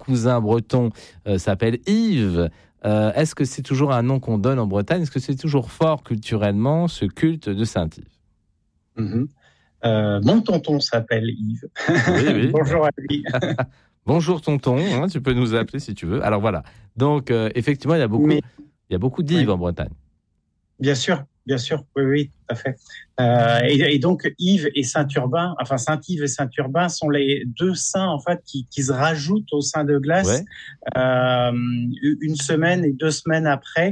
cousin breton s'appelle Yves. Est-ce que c'est toujours un nom qu'on donne en Bretagne ? Est-ce que c'est toujours fort culturellement, ce culte de Saint-Yves ? Mon tonton s'appelle Yves. Oui. Bonjour à lui. Bonjour tonton, tu peux nous appeler si tu veux. Alors voilà, donc effectivement, il y a beaucoup d'Yves en Bretagne. Bien sûr, oui, tout à fait. Et donc Yves et Saint-Urbain, enfin Saint-Yves et Saint-Urbain sont les deux saints en fait qui se rajoutent au sein de glace une semaine et 2 semaines après.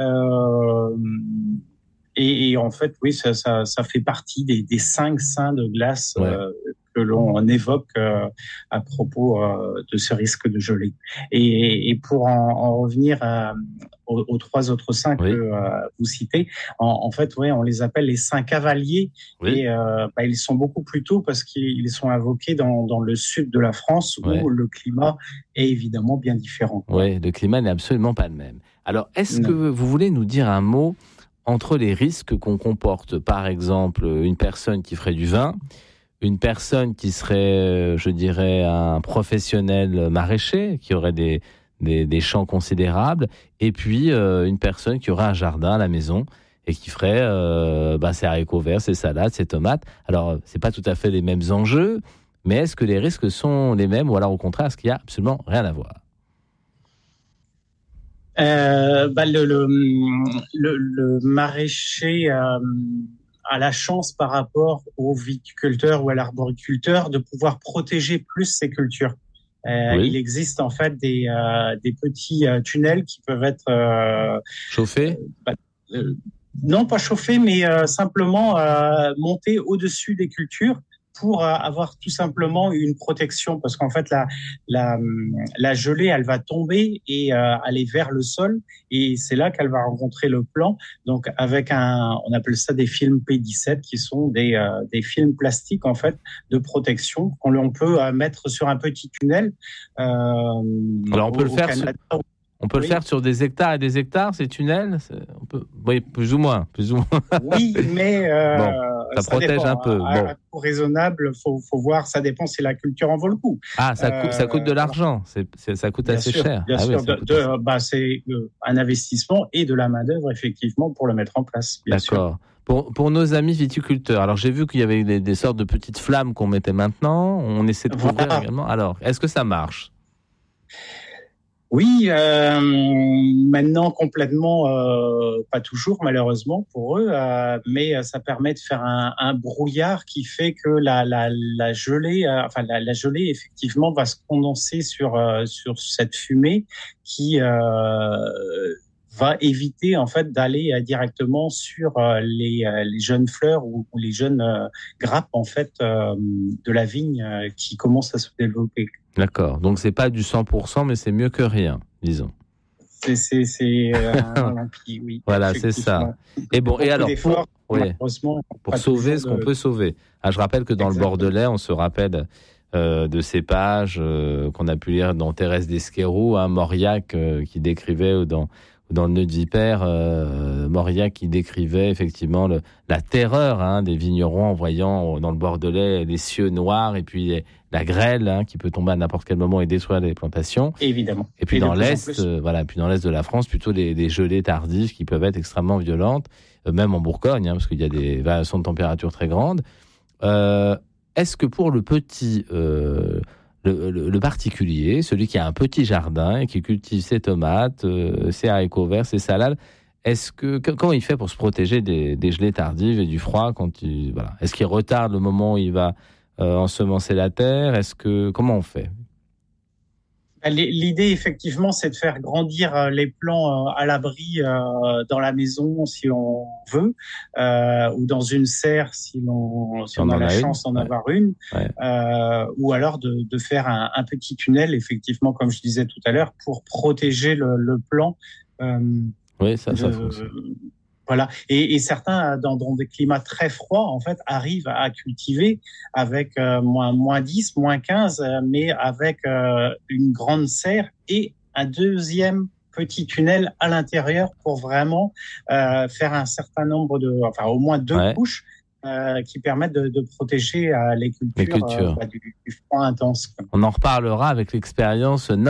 Et en fait, oui, ça fait partie des 5 saints de glace que l'on évoque à propos de ce risque de gelée. Et pour en revenir aux 3 autres saints que vous citez, en fait, on les appelle les saints cavaliers. Et ils sont beaucoup plus tôt parce qu'ils sont invoqués dans le sud de la France où le climat est évidemment bien différent. Oui, le climat n'est absolument pas le même. Alors, est-ce que vous voulez nous dire un mot entre les risques qu'on comporte, par exemple, une personne qui ferait du vin, une personne qui serait, je dirais, un professionnel maraîcher, qui aurait des champs considérables, et puis une personne qui aurait un jardin à la maison et qui ferait ses haricots verts, ses salades, ses tomates. Alors, c'est pas tout à fait les mêmes enjeux, mais est-ce que les risques sont les mêmes, ou alors au contraire, est-ce qu'il n'y a absolument rien à voir ? Le maraîcher a la chance par rapport au viticulteur ou à l'arboriculteur de pouvoir protéger plus ses cultures. Il existe en fait des petits tunnels qui peuvent être chauffés. Non, pas chauffés, mais simplement montés au-dessus des cultures pour avoir tout simplement une protection, parce qu'en fait la gelée elle va tomber et aller vers le sol, et c'est là qu'elle va rencontrer le plan. Donc avec on appelle ça des films P17 qui sont des films plastiques en fait de protection qu'on peut mettre sur un petit tunnel. Alors on peut le faire. On peut le faire sur des hectares et des hectares, ces tunnels. Oui, plus ou moins. Oui, mais ça protège dépend, un peu. Un coût raisonnable, faut voir. Ça dépend si la culture en vaut le coup. Ah, ça coûte de l'argent. Ça coûte assez cher. Bien sûr. C'est un investissement et de la main d'œuvre effectivement pour le mettre en place. D'accord. Pour nos amis viticulteurs, alors j'ai vu qu'il y avait des sortes de petites flammes qu'on mettait maintenant. On essaie de couvrir également. Alors, est-ce que ça marche ? Oui, maintenant complètement, pas toujours malheureusement pour eux, mais ça permet de faire un brouillard qui fait que la gelée, la gelée effectivement va se condenser sur cette fumée qui va éviter en fait d'aller directement sur les jeunes fleurs ou les jeunes grappes en fait de la vigne qui commencent à se développer. D'accord. Donc c'est pas du 100%, mais c'est mieux que rien, disons. C'est oui. Voilà, c'est ça. Et bon, et alors pour sauver ce qu'on peut sauver. Je rappelle que dans le Bordelais, on se rappelle de ces pages qu'on a pu lire dans Thérèse d'Esquerroux, Mauriac qui décrivait dans le Nœud de Vipère, Mauriac qui décrivait effectivement la terreur des vignerons en voyant dans le Bordelais les cieux noirs et puis la grêle qui peut tomber à n'importe quel moment et détruire les plantations. Évidemment. Et puis dans l'Est, puis dans l'Est de la France, plutôt des gelées tardives qui peuvent être extrêmement violentes, même en Bourgogne, parce qu'il y a des variations de température très grandes. Est-ce que pour le petit... Le particulier, celui qui a un petit jardin et qui cultive ses tomates, ses haricots verts, ses salades, comment il fait pour se protéger des gelées tardives et du froid Est-ce qu'il retarde le moment où il va ensemencer la terre ? Comment on fait ? L'idée, effectivement, c'est de faire grandir les plants à l'abri dans la maison, si on veut, ou dans une serre, si on a la chance d'en avoir une, ou alors de faire un petit tunnel, effectivement, comme je disais tout à l'heure, pour protéger le plant. Oui, ça fonctionne. Voilà. Et certains, dans des climats très froids, en fait, arrivent à cultiver avec moins 10, moins 15, mais avec une grande serre et un deuxième petit tunnel à l'intérieur pour vraiment faire un certain nombre au moins 2 couches qui permettent de protéger les cultures, du froid intense. On en reparlera avec l'expérience